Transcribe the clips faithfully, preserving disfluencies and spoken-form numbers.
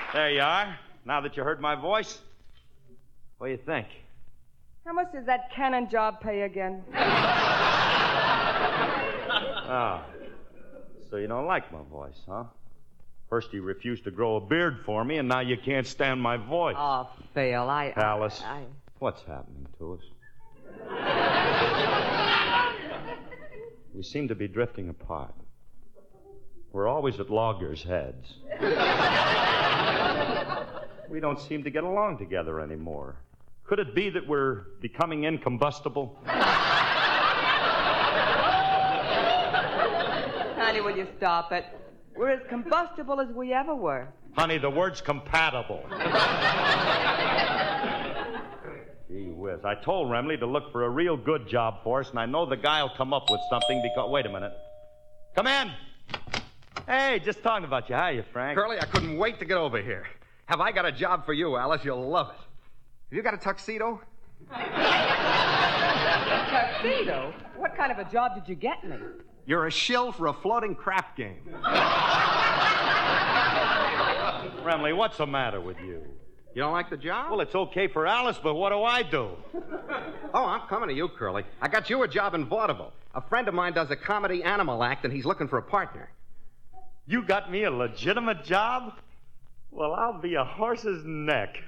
There you are. Now that you heard my voice, what do you think? How much does that cannon job pay again? Oh, so you don't like my voice, huh? First you refused to grow a beard for me, and now you can't stand my voice. Oh, Phil, I... Alice, I, I... what's happening to us? We seem to be drifting apart. We're always at logger's heads. We don't seem to get along together anymore. Could it be that we're becoming incombustible? Honey, will you stop it? We're as combustible as we ever were. Honey, the word's compatible. Gee whiz. I told Remley to look for a real good job for us, and I know the guy'll come up with something because... Wait a minute. Come in. Hey, just talking about you. How are you, Frank? Curly, I couldn't wait to get over here. Have I got a job for you, Alice? You'll love it. Have you got a tuxedo? Tuxedo? What kind of a job did you get me? You're a shill for a floating crap game. Remley, what's the matter with you? You don't like the job? Well, it's okay for Alice, but what do I do? Oh, I'm coming to you, Curly. I got you a job in vaudeville. A friend of mine does a comedy animal act, and he's looking for a partner. You got me a legitimate job? Well, I'll be a horse's neck.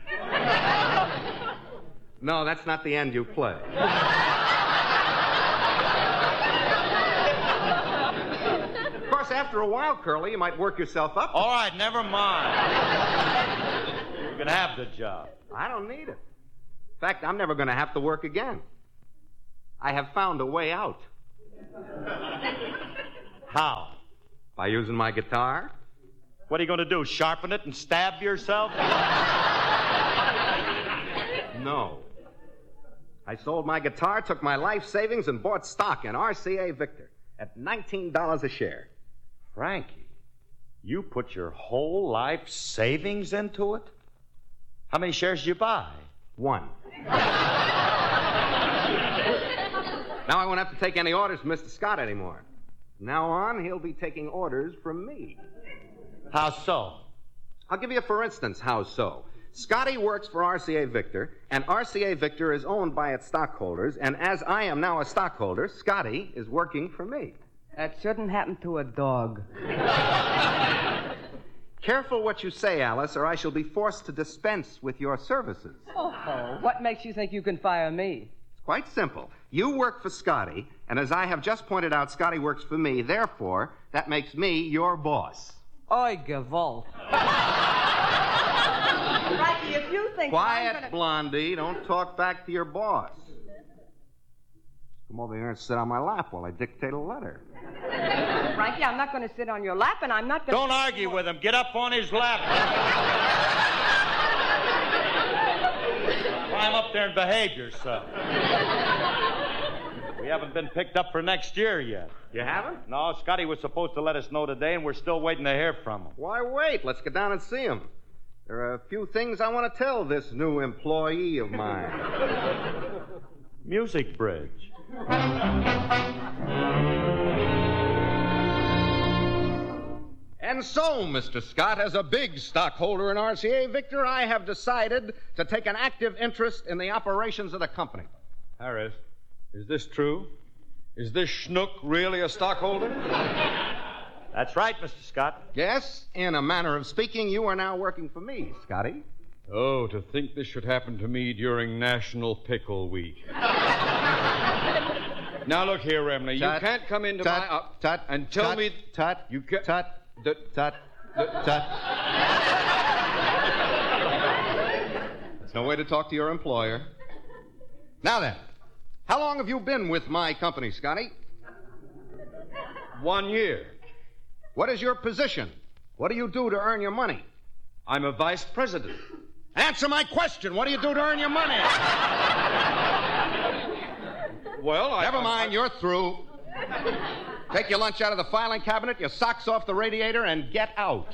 No, that's not the end you play. Of course, after a while, Curly, you might work yourself up. All right, never mind. You can have the job. I don't need it. In fact, I'm never going to have to work again. I have found a way out. How? By using my guitar. What are you going to do, sharpen it and stab yourself? No. I sold my guitar, took my life savings, and bought stock in R C A Victor at nineteen dollars a share. Frankie, you put your whole life savings into it? How many shares did you buy? One. Now I won't have to take any orders from Mister Scott anymore. From now on, he'll be taking orders from me. How so? I'll give you a for instance how so. Scotty works for R C A Victor, and R C A Victor is owned by its stockholders, and as I am now a stockholder, Scotty is working for me. That shouldn't happen to a dog. Careful what you say, Alice, or I shall be forced to dispense with your services. Oh, what makes you think you can fire me? It's quite simple. You work for Scotty, and as I have just pointed out, Scotty works for me. Therefore, that makes me your boss. Oi, Gewalt. Frankie, if you think Quiet, I'm gonna... Blondie. Don't talk back to your boss. Come over here and sit on my lap while I dictate a letter. Frankie, I'm not going to sit on your lap, and I'm not going to... Don't argue with him. Get up on his lap. Climb up there and behave yourself. We haven't been picked up for next year yet. You haven't? No, Scotty was supposed to let us know today, and we're still waiting to hear from him. Why wait? Let's get down and see him. There are a few things I want to tell this new employee of mine. Music Bridge. And so, Mister Scott, as a big stockholder in R C A Victor, I have decided to take an active interest in the operations of the company. Harris, is this true? Is this schnook really a stockholder? That's right, Mister Scott. Yes, in a manner of speaking, you are now working for me, Scotty. Oh, to think this should happen to me during National Pickle Week. Now, look here, Remley. You Tut, can't come into tut, my... Uh, tut, and tell tut, me... Tut, you can't... Tut, the, tut, the, tut. There's no way to talk to your employer. Now then, how long have you been with my company, Scotty? One year. What is your position? What do you do to earn your money? I'm a vice president. Answer my question. What do you do to earn your money? Well, I... Never I, mind. I, you're through. Take your lunch out of the filing cabinet, your socks off the radiator, and get out.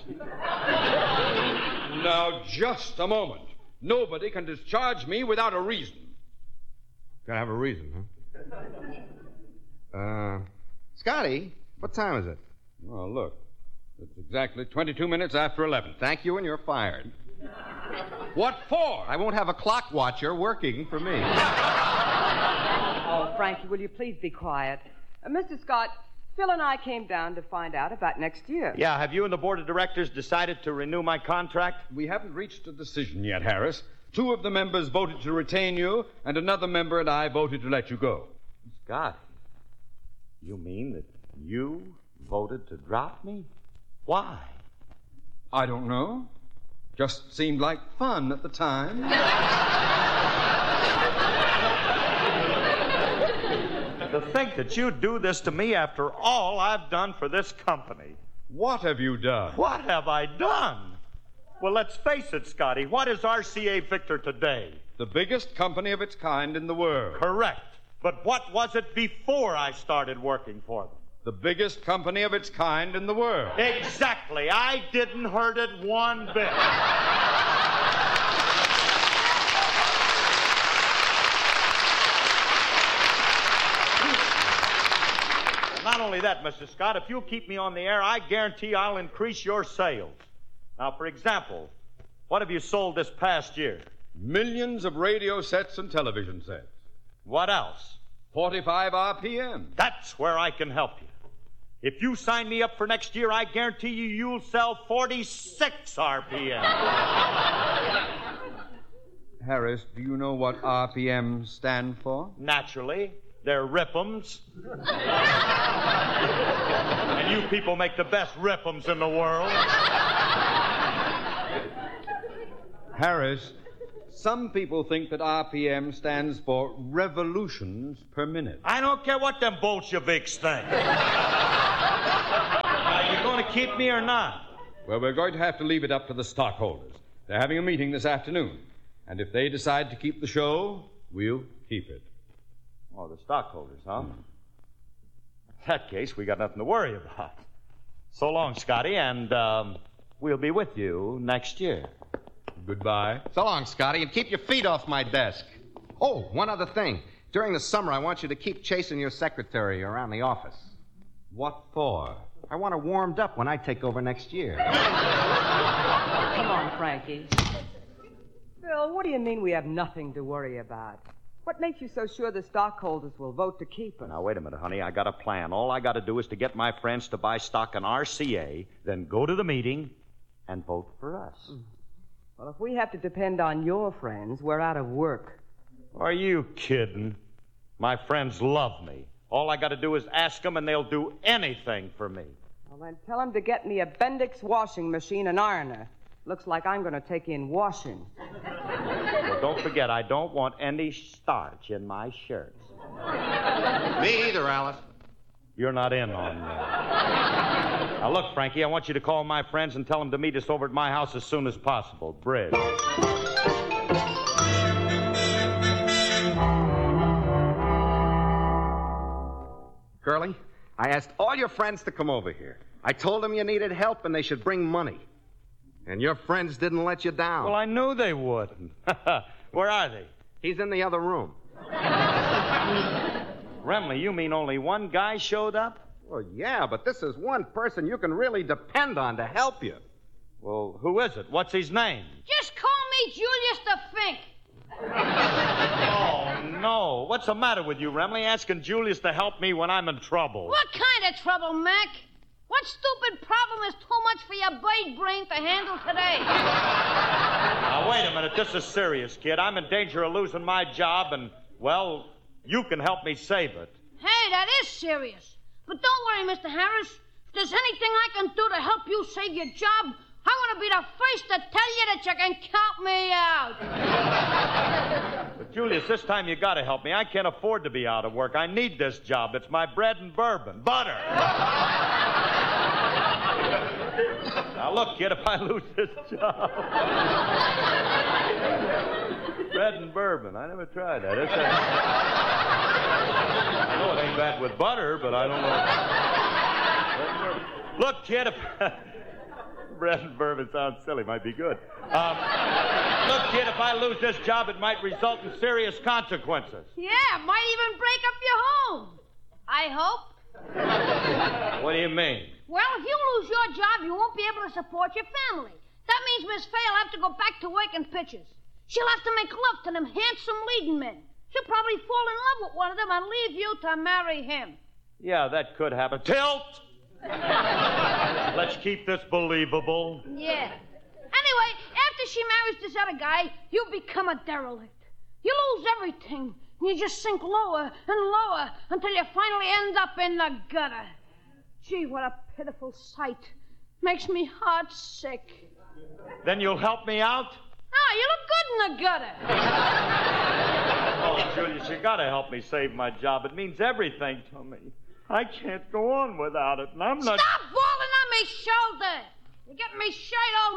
Now, just a moment. Nobody can discharge me without a reason. Gotta have a reason, huh? Uh, Scotty, what time is it? Oh, look. It's exactly twenty-two minutes after eleven. Thank you, and you're fired. What for? I won't have a clock watcher working for me. Oh, Frankie, will you please be quiet? Uh, Mister Scott, Phil and I came down to find out about next year. Yeah, have you and the board of directors decided to renew my contract? We haven't reached a decision yet, Harris. Two of the members voted to retain you, and another member and I voted to let you go. Scott, you mean that you voted to drop me? Why? I don't know. Just seemed like fun at the time. To think that you'd do this to me after all I've done for this company. What have you done? What have I done? Well, let's face it, Scotty. What is R C A Victor today? The biggest company of its kind in the world. Correct. But what was it before I started working for them? The biggest company of its kind in the world. Exactly. I didn't hurt it one bit. Not only that, Mister Scott, if you'll keep me on the air, I guarantee I'll increase your sales. Now, for example, what have you sold this past year? Millions of radio sets and television sets. What else? forty-five R P M. That's where I can help you. If you sign me up for next year, I guarantee you you'll sell forty-six R P M. Harris, do you know what R P M stand for? Naturally. They're rip'ems. And you people make the best rip'ems in the world. Harris, some people think that R P M stands for revolutions per minute. I don't care what them Bolsheviks think. Are you going to keep me or not? Well, we're going to have to leave it up to the stockholders. They're having a meeting this afternoon. And if they decide to keep the show, we'll keep it. Oh, the stockholders, huh? Mm. In that case, we got nothing to worry about. So long, Scotty, and um, we'll be with you next year. Goodbye. So long, Scotty, and keep your feet off my desk. Oh, one other thing. During the summer, I want you to keep chasing your secretary around the office. What for? I want her warmed up when I take over next year. Come on, Frankie. Phil, what do you mean we have nothing to worry about? What makes you so sure the stockholders will vote to keep us? Now, wait a minute, honey. I got a plan. All I got to do is to get my friends to buy stock in R C A, then go to the meeting and vote for us. Well, if we have to depend on your friends, we're out of work. Are you kidding? My friends love me. All I got to do is ask them, and they'll do anything for me. Well, then tell them to get me a Bendix washing machine and ironer. Looks like I'm going to take in washing. Well, don't forget, I don't want any starch in my shirts. Me either, Alice. You're not in on that. Now, look, Frankie, I want you to call my friends and tell them to meet us over at my house as soon as possible. Bridge. Curly, I asked all your friends to come over here. I told them you needed help and they should bring money. And your friends didn't let you down. Well, I knew they wouldn't. Where are they? He's in the other room. Remley, you mean only one guy showed up? Well, yeah, but this is one person you can really depend on to help you. Well, who is it? What's his name? Just call me Julius the Fink. Oh, no. What's the matter with you, Remley, asking Julius to help me when I'm in trouble? What kind of trouble, Mac? What stupid problem is too much for your bird brain to handle today? Now, wait a minute. This is serious, kid. I'm in danger of losing my job, and, well, you can help me save it. Hey, that is serious. But don't worry, Mister Harris. If there's anything I can do to help you save your job, I want to be the first to tell you that you can count me out. But, Julius, this time you got to help me. I can't afford to be out of work. I need this job. It's my bread and bourbon. Butter. Now, look, kid, if I lose this job... bread and bourbon. I never tried that. It's a... I know it ain't bad with butter, but I don't know. Look, kid, if... bread and bourbon sounds silly. Might be good. Um, look, kid, if I lose this job, it might result in serious consequences. Yeah, might even break up your home. I hope. What do you mean? Well, if you lose your job, you won't be able to support your family. That means Miss Fay will have to go back to working pictures. She'll have to make love to them handsome leading men. She'll probably fall in love with one of them and leave you to marry him. Yeah, that could happen. Tilt! Let's keep this believable. Yeah. Anyway, after she marries this other guy, you become a derelict. You lose everything. And you just sink lower and lower until you finally end up in the gutter. Gee, what a pitiful sight. Makes me heart sick. Then you'll help me out? Ah, you look good in the gutter. Oh, Julius, you gotta help me save my job. It means everything to me. I can't go on without it, and I'm not... Stop falling on me shoulder! You're getting me shirt all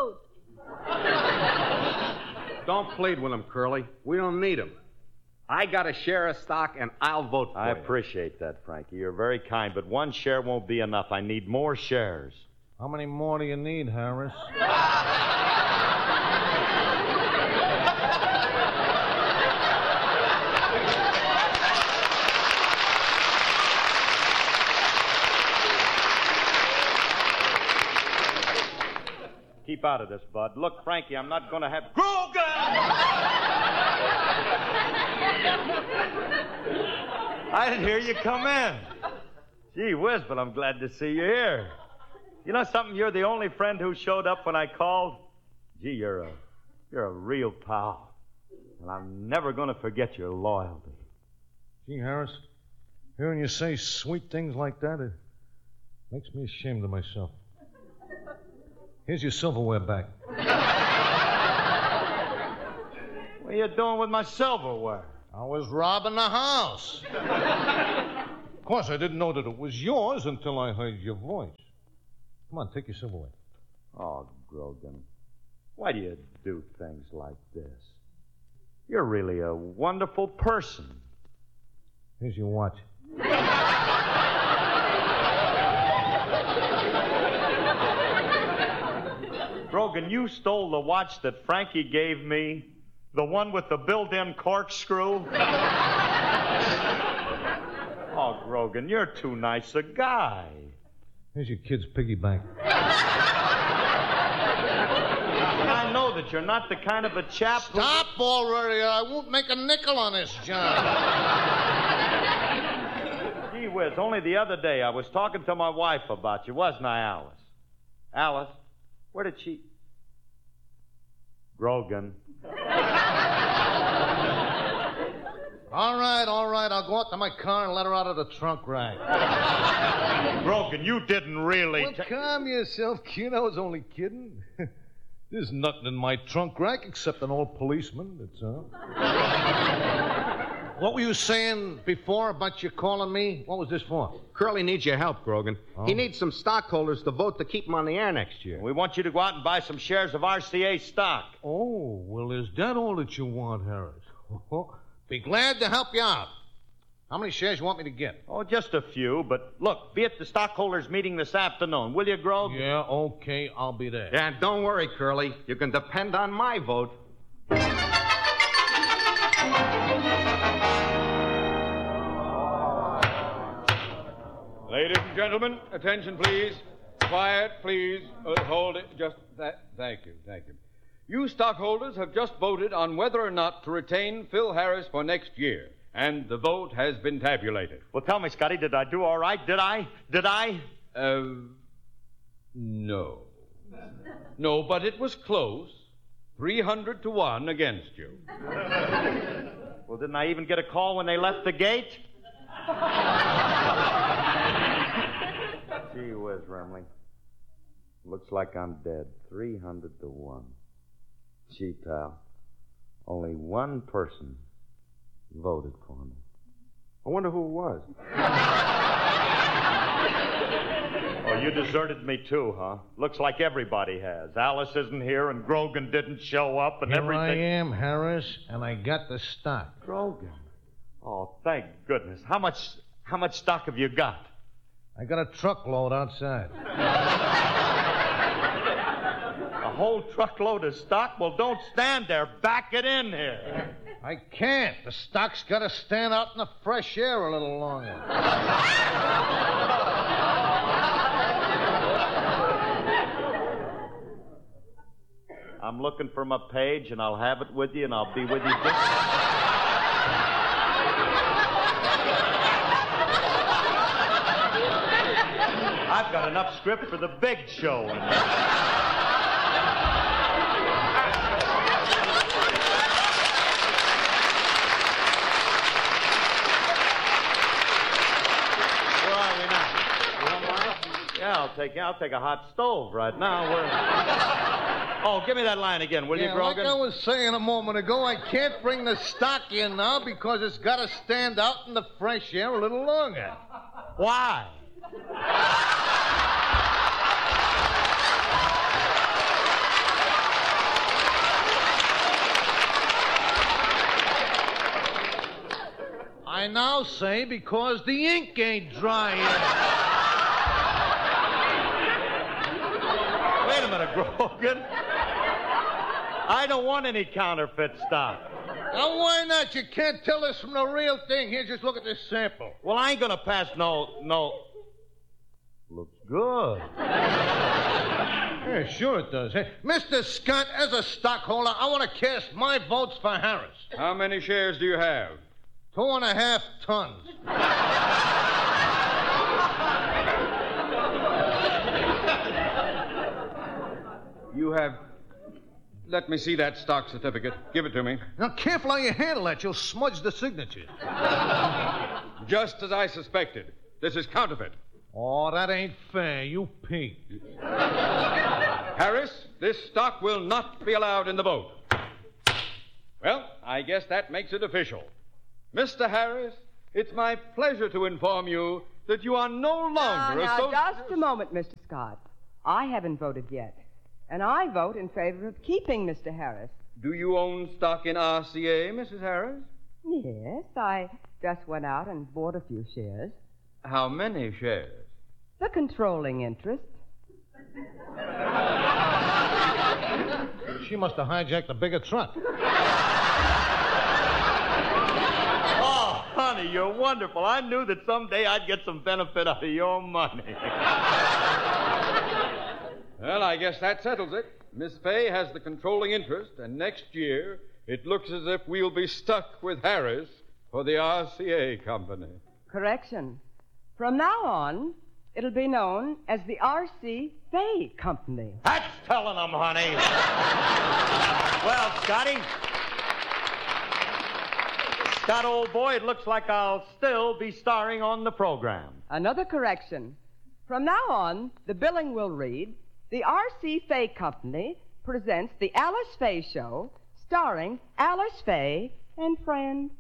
mildewed. Don't plead with him, Curly. We don't need him. I got a share of stock, and I'll vote for I you. appreciate that, Frankie. You're very kind, but one share won't be enough. I need more shares. How many more do you need, Harris? Keep out of this, Bud. Look, Frankie, I'm not going to have... Grogan! I didn't hear you come in. Gee whiz, but I'm glad to see you here. You know something? You're the only friend who showed up when I called. Gee, you're a, you're a real pal. And I'm never going to forget your loyalty. Gee, Harris, hearing you say sweet things like that, it makes me ashamed of myself. Here's your silverware back. What are you doing with my silverware? I was robbing the house. Of course, I didn't know that it was yours until I heard your voice. Come on, take your silverware. Oh, Grogan, why do you do things like this? You're really a wonderful person. Here's your watch. Grogan, you stole the watch that Frankie gave me, the one with the built-in corkscrew. Oh, Grogan, you're too nice a guy. Here's your kid's piggy bank. I know that you're not the kind of a chap who... Stop already, or I won't make a nickel on this job. Gee whiz, only the other day I was talking to my wife about you, wasn't I, Alice? Alice? Where did she... Grogan. All right, all right. I'll go out to my car and let her out of the trunk rack. Broken, you didn't really... Well, ta- calm yourself, kid. I was only kidding. There's nothing in my trunk rack except an old policeman, that's all. What were you saying before about you calling me? What was this for? Curly needs your help, Grogan. Oh. He needs some stockholders to vote to keep him on the air next year. We want you to go out and buy some shares of R C A stock. Oh, well, is that all that you want, Harris? Be glad to help you out. How many shares you want me to get? Oh, just a few, but look, be at the stockholders' meeting this afternoon, will you, Grog? Yeah, okay, I'll be there. And don't worry, Curly. You can depend on my vote. Ladies and gentlemen, attention, please. Quiet, please. Uh, hold it. Just that. Thank you, thank you. You stockholders have just voted on whether or not to retain Phil Harris for next year, and the vote has been tabulated. Well, tell me, Scotty, did I do all right? Did I? Did I? Uh, no. No, but it was close. three hundred to one against you. Well, didn't I even get a call when they left the gate? Gee whiz, Remley. Looks like I'm dead. three hundred to one. Gee, pal. Only one person voted for me. I wonder who it was. Oh, you deserted me too, huh? Looks like everybody has. Alice isn't here, and Grogan didn't show up, and Here everything... I am, Harris, and I got the stock. Grogan? Oh, thank goodness. How much, how much stock have you got? I got a truckload outside. A whole truckload of stock? Well, don't stand there. Back it in here. I can't. The stock's got to stand out in the fresh air a little longer. I'm looking for my page, and I'll have it with you, and I'll be with you just... I've got enough script for the big show. In there. Yeah, I'll take I'll take a hot stove right now. We're... Oh, give me that line again, will yeah, you, Grogan? Like I was saying a moment ago, I can't bring the stock in now because it's got to stand out in the fresh air a little longer. Why? I now say because the ink ain't dry yet. Wait a minute, Grogan. I don't want any counterfeit stock. Now, why not? You can't tell this from the real thing. Here, just look at this sample. Well, I ain't gonna pass no, no... Looks good. Yeah, sure it does. Hey, Mister Scott, as a stockholder, I want to cast my votes for Harris. How many shares do you have? Two and a half tons. You have... Let me see that stock certificate. Give it to me. Now, careful how you handle that. You'll smudge the signatures. Just as I suspected. This is counterfeit. Oh, that ain't fair. You peeked. Harris, this stock will not be allowed in the vote. Well, I guess that makes it official. Mister Harris, it's my pleasure to inform you that you are no longer now, a so... Now, just a moment, Mister Scott. I haven't voted yet. And I vote in favor of keeping Mister Harris. Do you own stock in R C A, Missus Harris? Yes, I just went out and bought a few shares. How many shares? The controlling interest. She must have hijacked a bigger truck. Oh, honey, you're wonderful. I knew that someday I'd get some benefit out of your money. Well, I guess that settles it. Miss Fay has the controlling interest, and next year it looks as if we'll be stuck with Harris for the R C A company. Correction. From now on, it'll be known as the R C Fay Company. That's telling them, honey. Well, Scotty. Scott, old boy, it looks like I'll still be starring on the program. Another correction. From now on, the billing will read, the R C Fay Company presents the Alice Faye Show, starring Alice Faye and friend.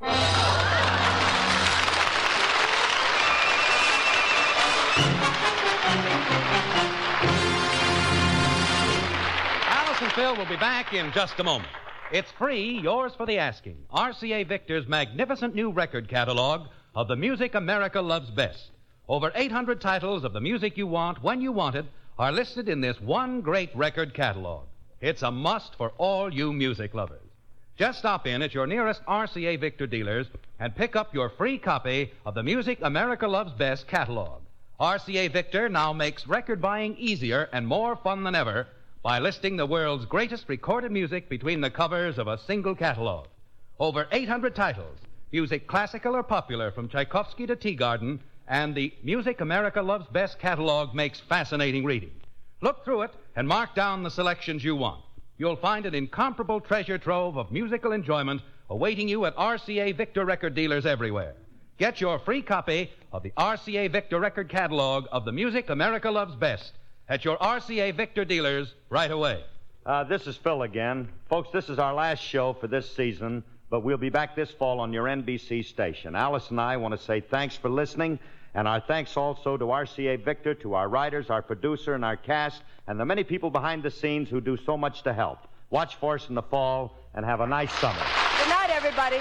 Alice and Phil will be back in just a moment. It's free, yours for the asking. R C A Victor's magnificent new record catalog of the music America loves best. Over eight hundred titles of the music you want, when you want it, are listed in this one great record catalog. It's a must for all you music lovers. Just stop in at your nearest R C A Victor dealers and pick up your free copy of the Music America Loves Best catalog. R C A Victor now makes record buying easier and more fun than ever by listing the world's greatest recorded music between the covers of a single catalog. Over eight hundred titles, music classical or popular from Tchaikovsky to Teagarden, and the Music America Loves Best catalog makes fascinating reading. Look through it and mark down the selections you want. You'll find an incomparable treasure trove of musical enjoyment awaiting you at R C A Victor record dealers everywhere. Get your free copy of the R C A Victor record catalog of the Music America Loves Best at your R C A Victor dealers right away. Uh, this is Phil again. Folks, this is our last show for this season, but we'll be back this fall on your N B C station. Alice and I want to say thanks for listening, and our thanks also to R C A Victor, to our writers, our producer, and our cast, and the many people behind the scenes who do so much to help. Watch for us in the fall, and have a nice summer. Good night, everybody.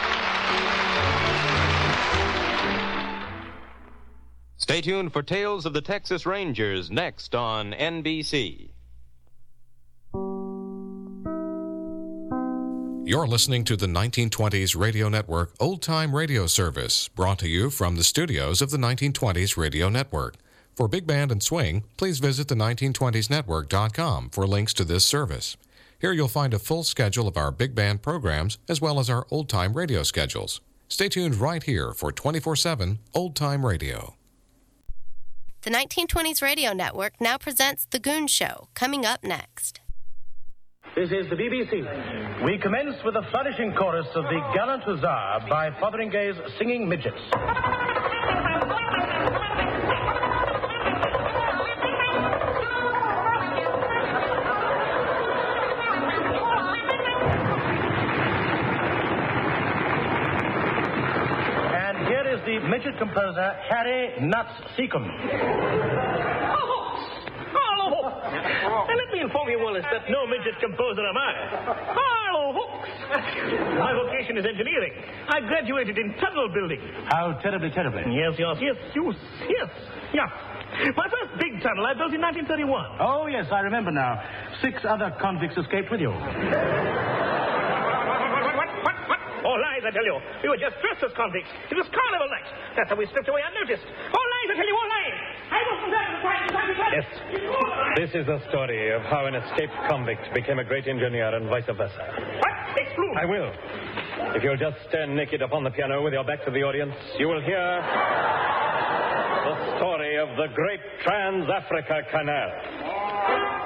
Stay tuned for Tales of the Texas Rangers next on N B C. You're listening to the nineteen twenties Radio Network Old Time Radio Service, brought to you from the studios of the nineteen twenties Radio Network. For big band and swing, please visit the nineteen twenties network dot com for links to this service. Here you'll find a full schedule of our big band programs as well as our old-time radio schedules. Stay tuned right here for twenty-four seven Old Time Radio. The nineteen twenties Radio Network now presents The Goon Show, coming up next. This is the B B C. We commence with a flourishing chorus of the Gallant Huzzah by Fotheringay's Singing Midgets. And here is the midget composer, Harry Nuts Seacombe. And let me inform you, Wallace, that no midget composer am I. Harlow Hooks. My vocation is engineering. I graduated in tunnel building. How terribly, terribly. Yes, yes, yes, yes, yes, yeah. My first big tunnel I built in nineteen thirty-one. Oh, yes, I remember now. Six other convicts escaped with you. What, what, what, what? All lies, I tell you. We were just dressed as convicts. It was carnival night. That's how we slipped away unnoticed. All lies, I tell you, all lies. I wasn't there at the time. Yes. This is the story of how an escaped convict became a great engineer and vice versa. What? Explode. I will. If you'll just stand naked upon the piano with your back to the audience, you will hear the story of the Great Trans-Africa Canal.